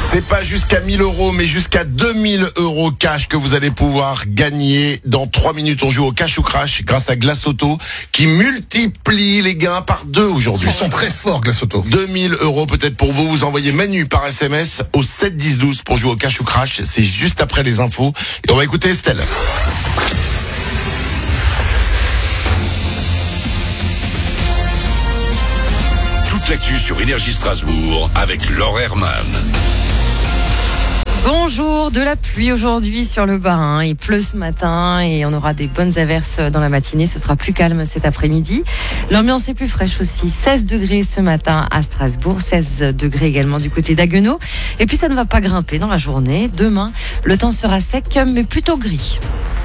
C'est pas jusqu'à 1000 euros, mais jusqu'à 2000 euros cash que vous allez pouvoir gagner. Dans 3 minutes, on joue au cash ou crash grâce à Glace Auto qui multiplie les gains par 2 aujourd'hui. Ils sont très forts, Glace Auto. 2000 euros peut-être pour vous. Vous envoyez Manu par SMS au 7 10 12 pour jouer au cash ou crash. C'est juste après les infos. Et on va écouter Estelle. Toute l'actu sur Énergie Strasbourg avec Laure Herman. Bonjour, de la pluie aujourd'hui sur le Bas-Rhin. Il pleut ce matin et on aura des bonnes averses dans la matinée. Ce sera plus calme cet après-midi. L'ambiance est plus fraîche aussi. 16 degrés ce matin à Strasbourg, 16 degrés également du côté d'Haguenau. Et puis ça ne va pas grimper dans la journée. Demain, le temps sera sec mais plutôt gris.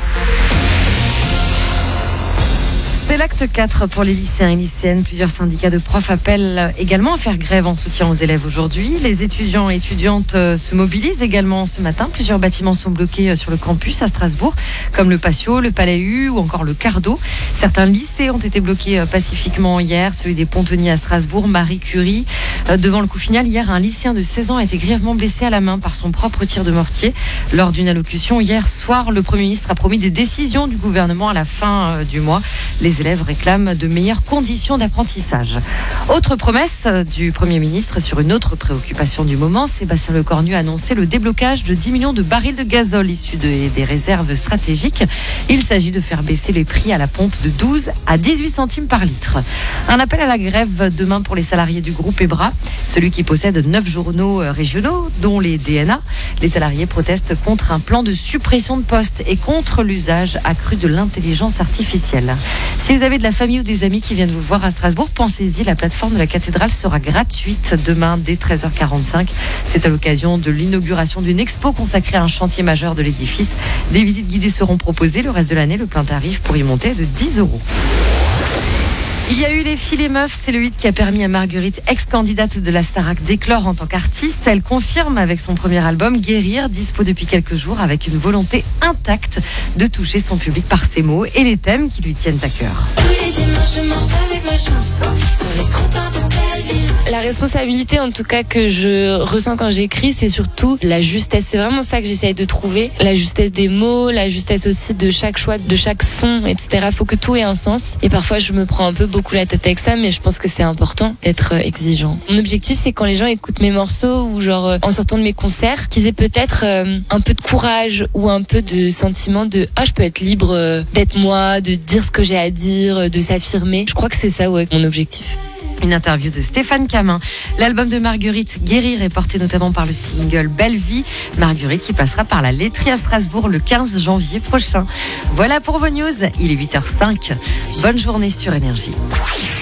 C'est l'acte 4 pour les lycéens et lycéennes. Plusieurs syndicats de profs appellent également à faire grève en soutien aux élèves aujourd'hui. Les étudiants et étudiantes se mobilisent également ce matin. Plusieurs bâtiments sont bloqués sur le campus à Strasbourg, comme le Patio, le Palais U ou encore le Cardo. Certains lycées ont été bloqués pacifiquement hier. Celui des Pontonniers à Strasbourg, Marie Curie. Devant le Couffinal, hier, un lycéen de 16 ans a été grièvement blessé à la main par son propre tir de mortier. Lors d'une allocution hier soir, le Premier ministre a promis des décisions du gouvernement à la fin du mois. Les élèves réclament de meilleures conditions d'apprentissage. Autre promesse du Premier ministre sur une autre préoccupation du moment, Sébastien Lecornu a annoncé le déblocage de 10 millions de barils de gazole issus des réserves stratégiques. Il s'agit de faire baisser les prix à la pompe de 12 à 18 centimes par litre. Un appel à la grève demain pour les salariés du groupe EBRA, celui qui possède 9 journaux régionaux, dont les DNA. Les salariés protestent contre un plan de suppression de postes et contre l'usage accru de l'intelligence artificielle. Si vous avez de la famille ou des amis qui viennent vous voir à Strasbourg, pensez-y, la plateforme de la cathédrale sera gratuite demain dès 13h45. C'est à l'occasion de l'inauguration d'une expo consacrée à un chantier majeur de l'édifice. Des visites guidées seront proposées. Le reste de l'année, le plein tarif pour y monter de 10 euros. Il y a eu les filets meufs, c'est le hit qui a permis à Marguerite, ex-candidate de la Starac, d'éclore en tant qu'artiste. Elle confirme avec son premier album Guérir, dispo depuis quelques jours, avec une volonté intacte de toucher son public par ses mots et les thèmes qui lui tiennent à cœur. Tous les dimanches, je mange avec ma chanson sur les trottoirs de Belleville. La responsabilité, en tout cas, que je ressens quand j'écris, c'est surtout la justesse. C'est vraiment ça que j'essaye de trouver. La justesse des mots, la justesse aussi de chaque choix, de chaque son, etc. Faut que tout ait un sens. Et parfois, je me prends un peu beaucoup la tête avec ça, mais je pense que c'est important d'être exigeant. Mon objectif, c'est quand les gens écoutent mes morceaux ou genre en sortant de mes concerts, qu'ils aient peut-être un peu de courage ou un peu de sentiment de je peux être libre d'être moi, de dire ce que j'ai à dire, de s'affirmer. Je crois que c'est ça, ouais, mon objectif. Une interview de Stéphane Camin. L'album de Marguerite, Guérir, est porté notamment par le single Belle Vie. Marguerite qui passera par la laiterie à Strasbourg le 15 janvier prochain. Voilà pour vos news. Il est 8h05. Bonne journée sur Énergie.